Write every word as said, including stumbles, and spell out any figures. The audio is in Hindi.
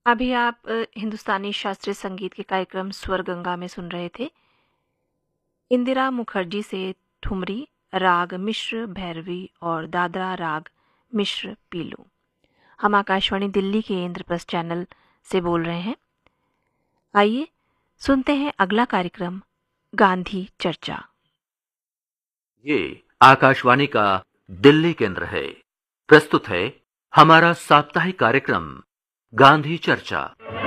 अभी आप अ, हिंदुस्तानी शास्त्रीय संगीत के कार्यक्रम स्वर गंगा में सुन रहे थे इंदिरा मुखर्जी से ठुमरी, राग मिश्र भैरवी और दादरा राग मिश्र पीलू। हम आकाशवाणी दिल्ली के इंद्रप्रस्थ चैनल से बोल रहे हैं। आइए सुनते हैं अगला कार्यक्रम गांधी चर्चा। ये आकाशवाणी का दिल्ली केंद्र है। प्रस्तुत है हमारा साप्ताहिक कार्यक्रम गांधी चर्चा।